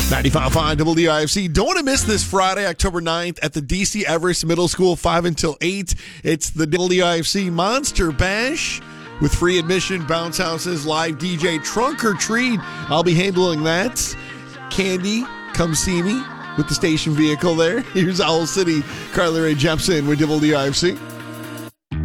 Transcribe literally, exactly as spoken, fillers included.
ninety-five point five W D I F C. Don't want to miss this Friday, October ninth at the D C Everest Middle School, five until eight. It's the W D I F C Monster Bash with free admission, bounce houses, live D J, trunk or treat. I'll be handling that. Candy, come see me with the station vehicle there. Here's Owl City, Carly Rae Jepsen with W D I F C.